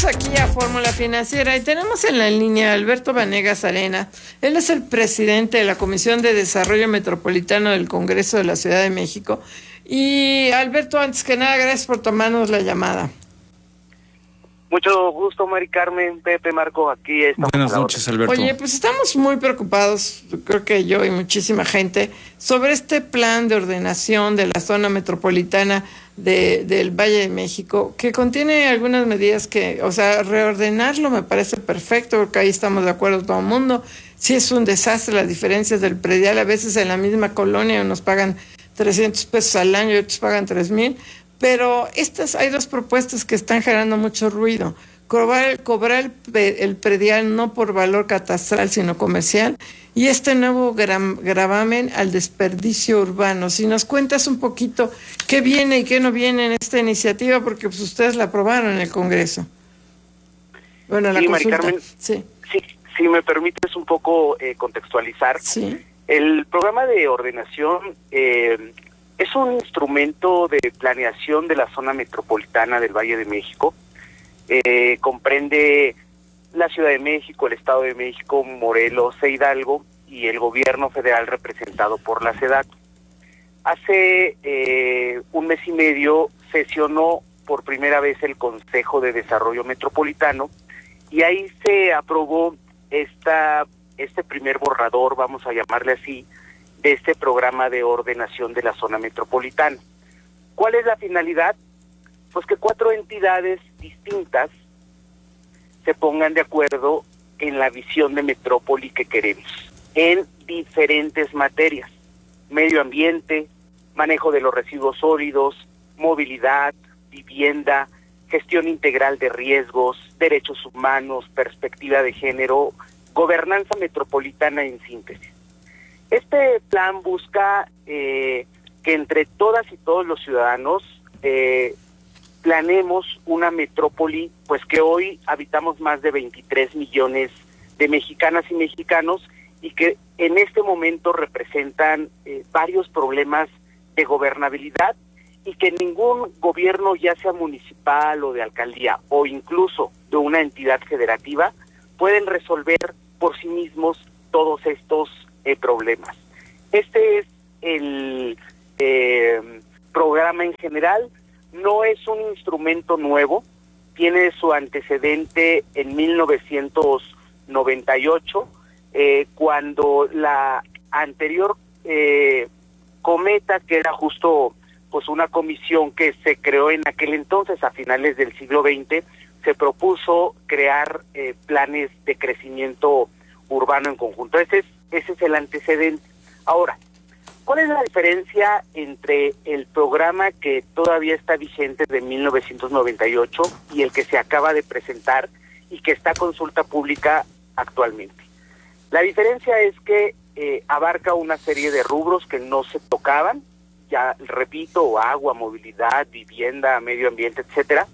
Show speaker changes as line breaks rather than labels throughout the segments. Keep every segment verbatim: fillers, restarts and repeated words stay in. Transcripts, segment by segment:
Regresamos aquí a Fórmula Financiera y tenemos en la línea a Alberto Vanegas Arena. Él es el presidente de la Comisión de Desarrollo Metropolitano del Congreso de la Ciudad de México. Y Alberto, antes que nada, gracias por tomarnos la llamada.
Mucho gusto, Mari Carmen, Pepe, Marco, aquí estamos.
Buenas noches, Alberto.
Oye, pues estamos muy preocupados, creo que yo y muchísima gente, sobre este plan de ordenación de la zona metropolitana de, del Valle de México, que contiene algunas medidas que, o sea, reordenarlo me parece perfecto, porque ahí estamos de acuerdo todo el mundo. Sí es un desastre las diferencias del predial, a veces en la misma colonia nos pagan trescientos pesos al año y otros pagan tres mil. Pero estas hay dos propuestas que están generando mucho ruido. Cobrar, cobrar el, el predial no por valor catastral, sino comercial. Y este nuevo gra- gravamen al desperdicio urbano. Si nos cuentas un poquito qué viene y qué no viene en esta iniciativa, porque pues ustedes la aprobaron en el Congreso. Bueno, la
sí,
consulta.
Mari Carmen,
sí.
sí, si me permites un poco eh, contextualizar.
Sí.
El programa de ordenación... Eh, Es un instrumento de planeación de la zona metropolitana del Valle de México. Eh, comprende la Ciudad de México, el Estado de México, Morelos e Hidalgo y el gobierno federal representado por la SEDATU. Hace eh, un mes y medio sesionó por primera vez el Consejo de Desarrollo Metropolitano y ahí se aprobó esta, este primer borrador, vamos a llamarle así, de este programa de ordenación de la zona metropolitana. ¿Cuál es la finalidad? Pues que cuatro entidades distintas se pongan de acuerdo en la visión de metrópoli que queremos, en diferentes materias: medio ambiente, manejo de los residuos sólidos, movilidad, vivienda, gestión integral de riesgos, derechos humanos, perspectiva de género, gobernanza metropolitana en síntesis. Este plan busca eh, que entre todas y todos los ciudadanos eh, planeemos una metrópoli, pues que hoy habitamos más de veintitrés millones de mexicanas y mexicanos y que en este momento representan eh, varios problemas de gobernabilidad y que ningún gobierno, ya sea municipal o de alcaldía o incluso de una entidad federativa, pueden resolver por sí mismos todos estos Eh, problemas. Este es el eh, programa en general, no es un instrumento nuevo, tiene su antecedente en mil novecientos noventa y ocho, eh, cuando la anterior eh, Cometa, que era justo pues una comisión que se creó en aquel entonces, a finales del siglo veinte, se propuso crear eh, planes de crecimiento urbano en conjunto. Ese es Ese es el antecedente. Ahora, ¿cuál es la diferencia entre el programa que todavía está vigente de mil novecientos noventa y ocho y el que se acaba de presentar y que está a consulta pública actualmente? La diferencia es que eh, abarca una serie de rubros que no se tocaban, ya repito, agua, movilidad, vivienda, medio ambiente, etcétera.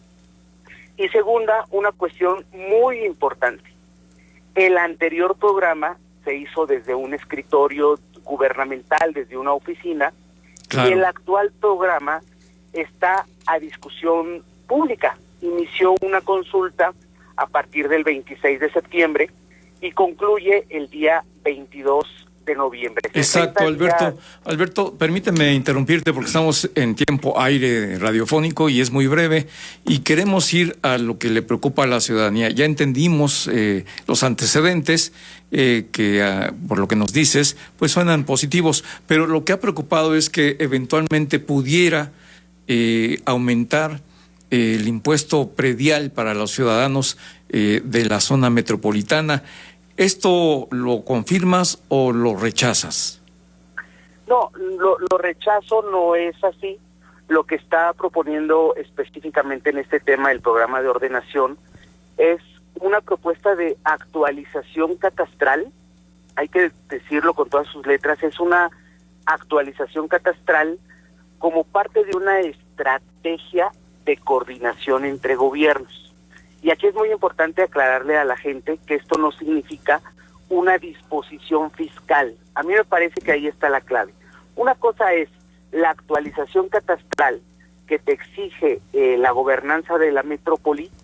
Y segunda, una cuestión muy importante. El anterior programa se hizo desde un escritorio gubernamental, desde una oficina, claro. Y el actual programa está a discusión pública. Inició una consulta a partir del veintiséis de septiembre y concluye el día veintidós de noviembre.
Exacto, Alberto. Alberto, permíteme interrumpirte porque estamos en tiempo aire radiofónico y es muy breve y queremos ir a lo que le preocupa a la ciudadanía. Ya entendimos eh, los antecedentes eh, que, uh, por lo que nos dices, pues suenan positivos, pero lo que ha preocupado es que eventualmente pudiera eh, aumentar eh, el impuesto predial para los ciudadanos eh, de la zona metropolitana. ¿Esto lo confirmas o lo rechazas?
No, lo, lo rechazo, no es así. Lo que está proponiendo específicamente en este tema el programa de ordenación es una propuesta de actualización catastral, hay que decirlo con todas sus letras, es una actualización catastral como parte de una estrategia de coordinación entre gobiernos. Y aquí es muy importante aclararle a la gente que esto no significa una disposición fiscal. A mí me parece que ahí está la clave. Una cosa es la actualización catastral que te exige eh, la gobernanza de la metrópoli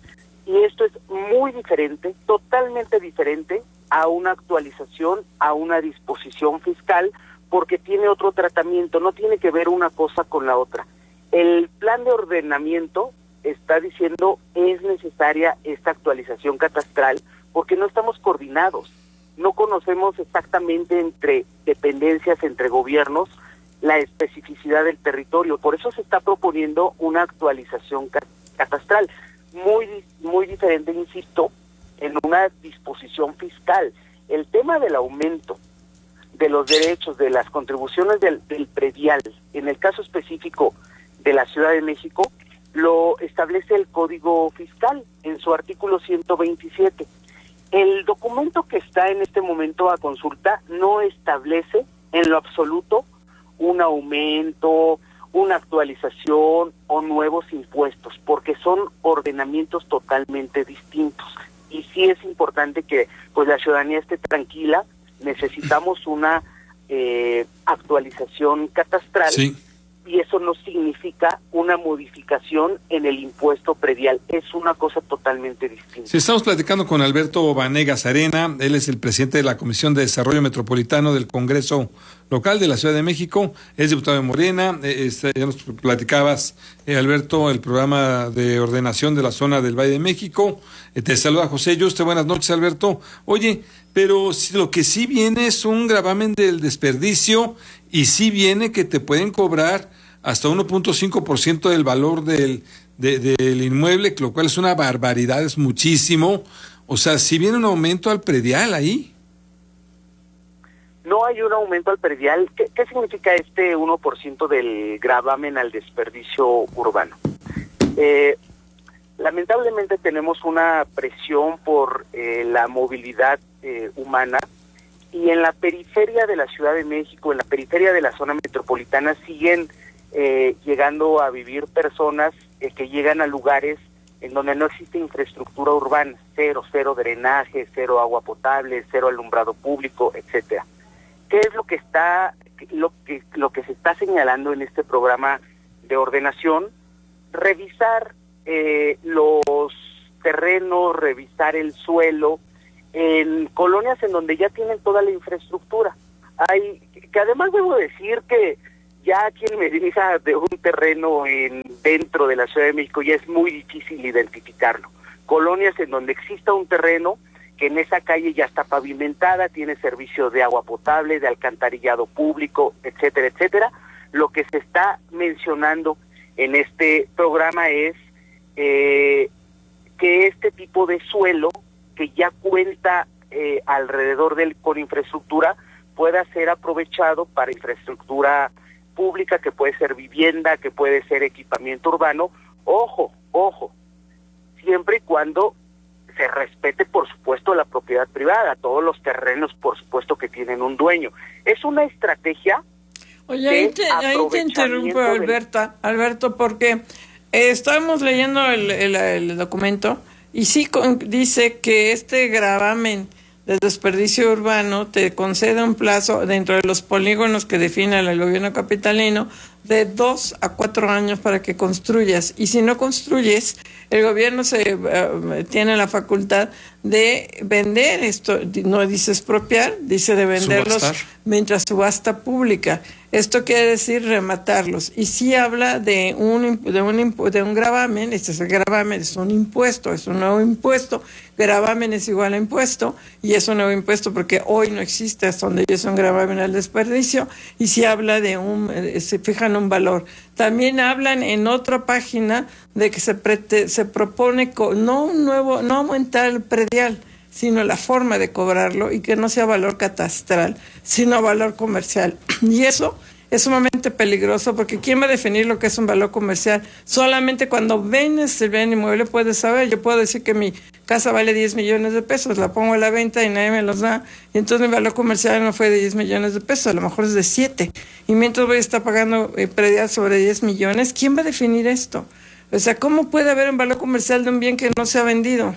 Y esto es muy diferente, totalmente diferente a una actualización, a una disposición fiscal, porque tiene otro tratamiento, no tiene que ver una cosa con la otra. El plan de ordenamiento está diciendo es necesaria esta actualización catastral porque no estamos coordinados, no conocemos exactamente entre dependencias, entre gobiernos, la especificidad del territorio. Por eso se está proponiendo una actualización catastral, muy, muy diferente, insisto, en una disposición fiscal. El tema del aumento de los derechos, de las contribuciones del, del predial, en el caso específico de la Ciudad de México, lo establece el Código Fiscal en su artículo ciento veintisiete. El documento que está en este momento a consulta no establece en lo absoluto un aumento, una actualización o nuevos impuestos, porque son ordenamientos totalmente distintos. Y sí es importante que pues la ciudadanía esté tranquila. Necesitamos una eh, actualización catastral, sí, y eso no significa una modificación en el impuesto predial, es una cosa totalmente distinta.
Sí, estamos platicando con Alberto Vanegas Arena, él es el presidente de la Comisión de Desarrollo Metropolitano del Congreso Local de la Ciudad de México, es diputado de Morena. Eh, este, ya nos platicabas, eh, Alberto, el programa de ordenación de la zona del Valle de México. Eh, te saluda José Yuste, buenas noches, Alberto. Oye, pero si lo que sí viene es un gravamen del desperdicio, y sí viene que te pueden cobrar hasta uno punto cinco por ciento del valor del, de, del inmueble, lo cual es una barbaridad, es muchísimo. O sea, si viene un aumento al predial ahí.
No hay un aumento al predial. ¿Qué, qué significa este uno por ciento del gravamen al desperdicio urbano? Eh, lamentablemente tenemos una presión por eh, la movilidad eh, humana, y en la periferia de la Ciudad de México, en la periferia de la zona metropolitana, siguen eh, llegando a vivir personas eh, que llegan a lugares en donde no existe infraestructura urbana, cero, cero drenaje, cero agua potable, cero alumbrado público, etcétera. ¿Qué es lo que está, lo que, lo que se está señalando en este programa de ordenación? Revisar eh, los terrenos, revisar el suelo, en colonias en donde ya tienen toda la infraestructura. Hay, que además debo decir que ya quien me diga de un terreno en dentro de la Ciudad de México ya es muy difícil identificarlo. Colonias en donde exista un terreno que en esa calle ya está pavimentada, tiene servicio de agua potable, de alcantarillado público, etcétera, etcétera. Lo que se está mencionando en este programa es eh, que este tipo de suelo que ya cuenta eh, alrededor del con infraestructura pueda ser aprovechado para infraestructura pública, que puede ser vivienda, que puede ser equipamiento urbano. Ojo, ojo, siempre y cuando se respete, por supuesto, la propiedad privada, todos los terrenos, por supuesto, que tienen un dueño. Es una estrategia.
Oye, ahí te, ahí te interrumpo, Alberta, Alberto, porque eh, estábamos leyendo el, el, el documento. Y sí con, dice que este gravamen de desperdicio urbano te concede un plazo dentro de los polígonos que define el gobierno capitalino de dos a cuatro años para que construyas. Y si no construyes, el gobierno se uh, tiene la facultad de vender esto, no dice expropiar, dice de venderlos subastar mientras subasta pública. Esto quiere decir rematarlos. Y sí habla de un de un de un gravamen. Este es el gravamen, es un impuesto, es un nuevo impuesto. Gravamen es igual a impuesto, y es un nuevo impuesto porque hoy no existe hasta donde es un gravamen al desperdicio. Y sí habla de un, se fijan un valor. También hablan en otra página de que se prete, se propone co, no un nuevo, no aumentar el predial, sino la forma de cobrarlo, y que no sea valor catastral, sino valor comercial. Y eso es sumamente peligroso, porque ¿quién va a definir lo que es un valor comercial? Solamente cuando vendes el bien inmueble puedes saber. Yo puedo decir que mi casa vale diez millones de pesos, la pongo a la venta y nadie me los da, y entonces mi valor comercial no fue de diez millones de pesos, a lo mejor es de siete, y mientras voy a estar pagando eh, predial sobre diez millones, ¿quién va a definir esto? O sea, ¿cómo puede haber un valor comercial de un bien que no se ha vendido?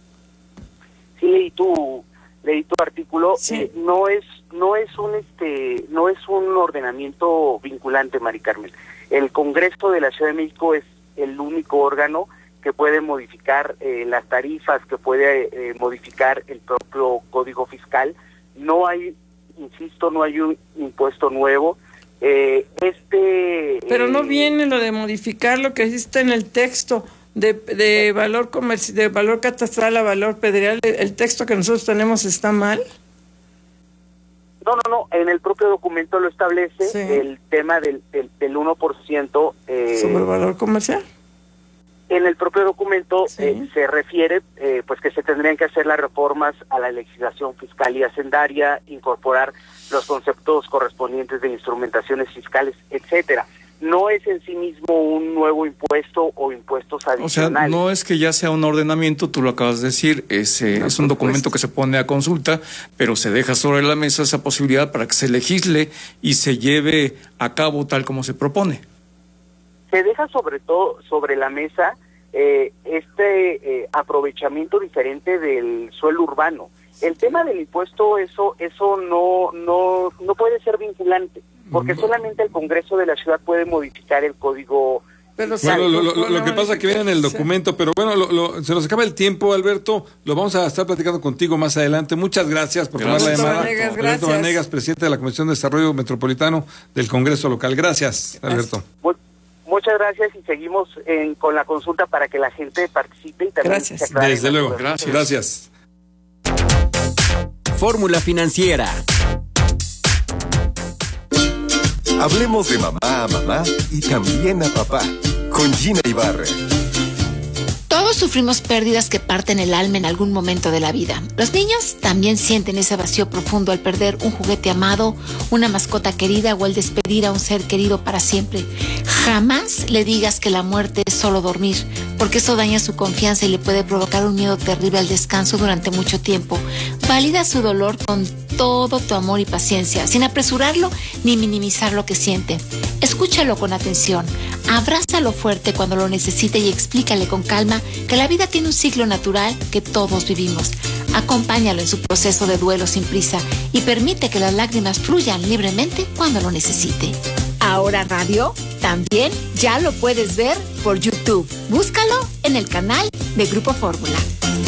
Sí, leí tu, leí tu artículo.
Sí.
Eh, no es no es un este no es un ordenamiento vinculante, Mari Carmen. El Congreso de la Ciudad de México es el único órgano que puede modificar eh, las tarifas, que puede eh, modificar el propio Código Fiscal. No hay, insisto, no hay un impuesto nuevo. Eh, este
Pero no
eh,
viene lo de modificar lo que existe en el texto de, de valor comerci- de valor catastral a valor predial. El texto que nosotros tenemos está mal.
No, no, no, en el propio documento lo establece,
Sí.
el tema del, del, del uno por ciento. Eh,
¿Sobre valor comercial?
En el propio documento
Sí.
eh, se refiere eh, pues que se tendrían que hacer las reformas a la legislación fiscal y hacendaria, incorporar los conceptos correspondientes de instrumentaciones fiscales, etcétera. No es en sí mismo un nuevo impuesto o impuestos
O sea,
adicionales.
no es que ya sea un ordenamiento, tú lo acabas de decir, es, eh, es un documento que se pone a consulta, pero se deja sobre la mesa esa posibilidad para que se legisle y se lleve a cabo tal como se propone.
Se deja sobre todo sobre la mesa eh, este eh, aprovechamiento diferente del suelo urbano. El tema del impuesto, eso eso no no no puede ser vinculante, porque solamente el Congreso de la Ciudad puede modificar el código.
Pero
Bueno, lo, lo, lo que pasa es que viene en el documento, pero bueno, lo, lo, se nos acaba el tiempo, Alberto. Lo vamos a estar platicando contigo más adelante. Muchas gracias por tomar la
Gracias,
llamada.
Vanegas,
Alberto
gracias.
Vanegas, presidente de la Comisión de Desarrollo Metropolitano del Congreso Local. Gracias, Alberto.
Mu- Muchas gracias y seguimos en, con la consulta para que la gente participe y también
Gracias.
se aclaren
Desde
las
luego.
dudas.
Gracias.
Gracias.
Fórmula Financiera.
Hablemos de mamá a mamá y también a papá, con Gina Ibarra.
Todos sufrimos pérdidas que parten el alma en algún momento de la vida. Los niños también sienten ese vacío profundo al perder un juguete amado, una mascota querida o al despedir a un ser querido para siempre. Jamás le digas que la muerte es solo dormir, porque eso daña su confianza y le puede provocar un miedo terrible al descanso durante mucho tiempo. Valida su dolor con todo tu amor y paciencia, sin apresurarlo ni minimizar lo que siente. Escúchalo con atención, abrázalo fuerte cuando lo necesite y explícale con calma que la vida tiene un ciclo natural que todos vivimos. Acompáñalo en su proceso de duelo sin prisa y permite que las lágrimas fluyan libremente cuando lo necesite. Ahora Radio también ya lo puedes ver por YouTube. Búscalo en el canal de Grupo Fórmula.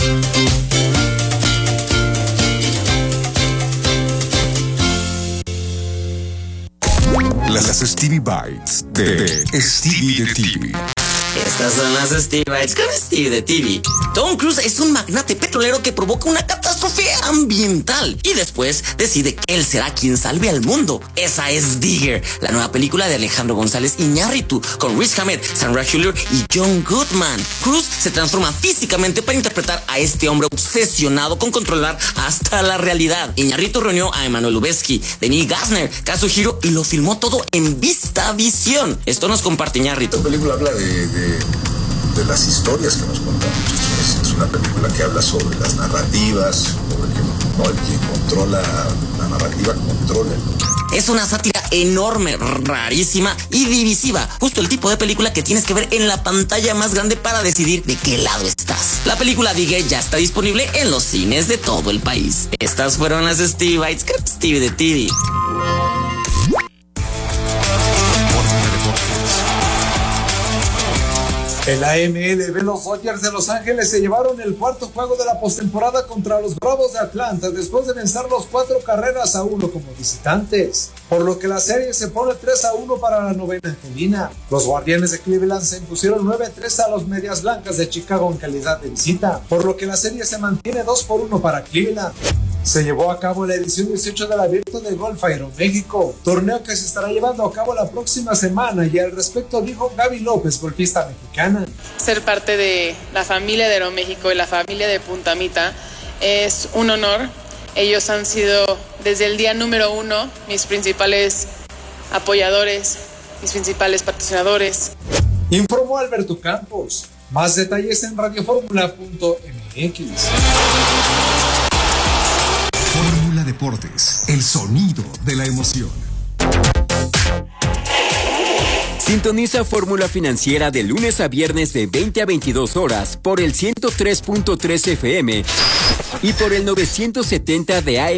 Las Stevie Bites de Stevie de T V.
Estas son las Stevie Bites con Stevie de T V. Tom Cruise es un magnate petrolero que provoca una catástrofe ambiental y después decide que él será quien salve al mundo. Esa es Digger, la nueva película de Alejandro González Iñárritu con Riz Ahmed, Sandra Hüller y John Goodman. Cruise se transforma físicamente para interpretar a este hombre obsesionado con controlar hasta la realidad. Iñárritu reunió a Emmanuel Lubezki, Denis Gassner, Kazuhiro y lo filmó todo en VistaVision. Esto nos comparte Iñárritu.
Esta película habla de, de, de las historias que nos contamos. Es, es una película que habla sobre las narrativas, sobre que no, el que controla la narrativa controla.
Es una sátira enorme, rarísima y divisiva. Justo el tipo de película que tienes que ver en la pantalla más grande para decidir de qué lado estás. La película Digger ya está disponible en los cines de todo el país. Estas fueron las Stevie Bites con Stevie de T V.
En la M L B, los Dodgers de Los Ángeles se llevaron el cuarto juego de la postemporada contra los Bravos de Atlanta después de vencerlos cuatro carreras a uno como visitantes, por lo que la serie se pone tres a uno para la novena angelina. Los Guardianes de Cleveland se impusieron nueve a tres a los Medias Blancas de Chicago en calidad de visita, por lo que la serie se mantiene dos por uno para Cleveland. Se llevó a cabo la edición dieciocho del Abierto de Golf Aeroméxico, torneo que se estará llevando a cabo la próxima semana, y al respecto dijo Gaby López, golfista mexicana.
Ser parte de la familia de Aeroméxico y la familia de Punta Mita es un honor. Ellos han sido desde el día número uno mis principales apoyadores, mis principales patrocinadores.
Informó Alberto Campos. Más detalles en radioformula punto m x.
Fórmula Deportes, el sonido de la emoción.
Sintoniza Fórmula Financiera de lunes a viernes de veinte a veintidós horas por el ciento tres punto tres F M y por el novecientos setenta de A M.